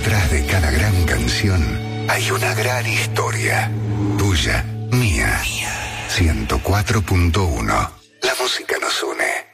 Detrás de cada gran canción hay una gran historia. Tuya, mía. 104.1. La música nos une.